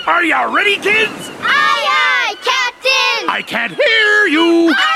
Are you ready, kids? Aye, aye, Captain! I can't hear you!